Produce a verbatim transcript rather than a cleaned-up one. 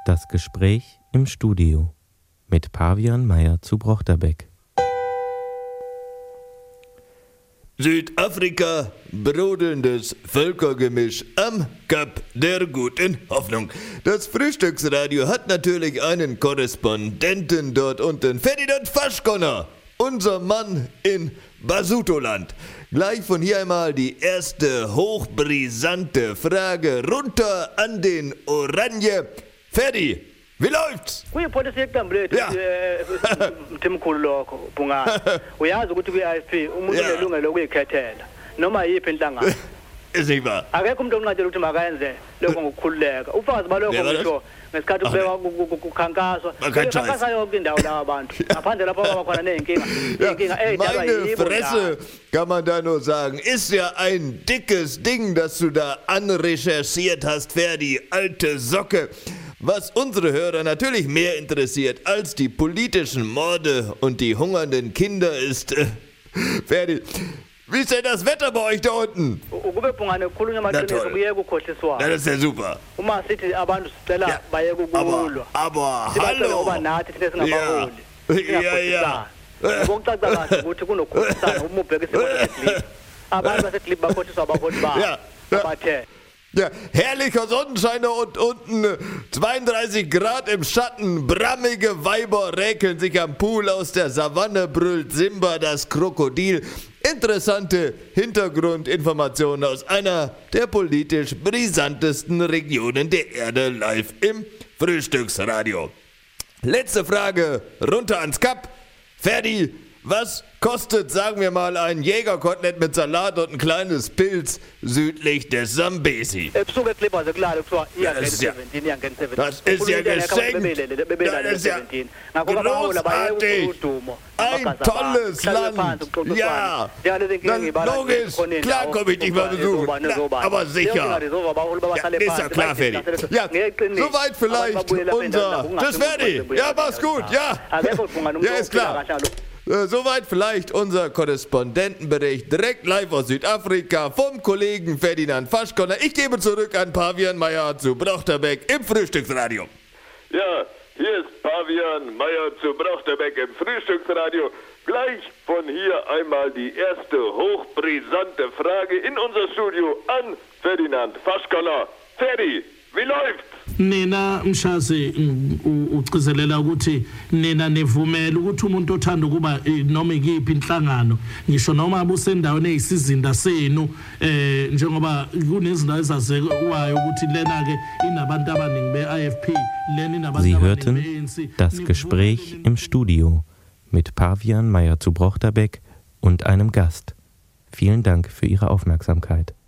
Das Gespräch im Studio mit Pavian Meyer zu Brochterbeck. Südafrika, brodelndes Völkergemisch am Kap der guten Hoffnung. Das Frühstücksradio hat natürlich einen Korrespondenten dort unten, Ferdinand Faschkoller, unser Mann in Basutoland. Gleich von hier einmal die erste hochbrisante Frage runter an den Oranje. Ferdi, wie läuft's? Kuyiphothisa iqembu lethu mthimkhulu lokho Bungane. Uyazi ukuthi kwi-I F P umuntu unelungelo lokuyikhethela noma yiphi inhlangano. Ist nicht wahr. Akekho umuntu onqatshelwa ukuthi makayenze lokho ngokukhululeka. Ufakazi balokho ngisho ngesikhathi ubeka kukhankaswa. Ukhankasa yonke indawo la abantu. Ngaphandle lapho baba khona nezinkinga. Inkinga eyidalwa yibo. Fresse, kann man da nur sagen. Ist ja ein dickes Ding, das du da anrecherchiert hast, Ferdi, alte Socke. Was unsere Hörer natürlich mehr interessiert als die politischen Morde und die hungernden Kinder ist, äh, Ferdi, wie ist denn das Wetter bei euch da unten? Na toll. Das ist ja super. Ja, aber, aber hallo. Ja, ja, ja. Ja, ja. Ja, herrlicher Sonnenschein und unten zweiunddreißig Grad im Schatten, brammige Weiber räkeln sich am Pool, aus der Savanne brüllt Simba das Krokodil. Interessante Hintergrundinformationen aus einer der politisch brisantesten Regionen der Erde live im Frühstücksradio. Letzte Frage, runter ans Kap. Ferdi, was kostet, sagen wir mal, ein Jägerkotelett mit Salat und ein kleines Pilz südlich des Sambesi? Das ist ja, das ist ja geschenkt. Das ist ja großartig. Ein tolles Land. Ja, dann logisch. Klar komme ich dich mal besuchen. Na, aber sicher. Ja, ist ja klar, Ferdi. Ja, soweit vielleicht unser... Tschüss, Ferdi. Ja, mach's gut. Ja, ja, ist klar. Soweit vielleicht unser Korrespondentenbericht direkt live aus Südafrika vom Kollegen Ferdinand Faschkoller. Ich gebe zurück an Pavian Meyer zu Brochterbeck im Frühstücksradio. Ja, hier ist Pavian Meyer zu Brochterbeck im Frühstücksradio. Gleich von hier einmal die erste hochbrisante Frage in unser Studio an Ferdinand Faschkoller. Ferdi, wie läuft's? Nina mshasi ucizelela ukuthi nina nevumela ukuthi umuntu othanda ukuba noma ikiphi inhlangano ngisho noma abusendaweni eyisizinda senu eh njengoba kunezindawo ezazekwayo ukuthi lena ke inabantu abaningi be-I F P lena inabantu Sie abaningi hörten be-A N C. das Gespräch im Studio mit Pavian Meyer zu Brochterbeck und einem Gast. Vielen Dank für Ihre Aufmerksamkeit.